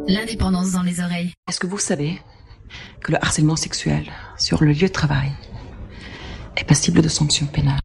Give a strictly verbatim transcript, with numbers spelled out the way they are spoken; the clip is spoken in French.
L'indépendance dans les oreilles. Est-ce que vous savez que le harcèlement sexuel sur le lieu de travail est passible de sanctions pénales ?